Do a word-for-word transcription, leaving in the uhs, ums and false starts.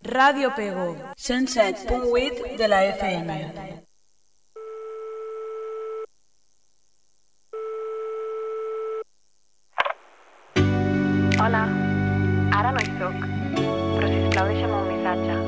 Ràdio Pego, cent set punt vuit de la F M. Hola, ara no hi soc, però sisplau deixa'm un missatge.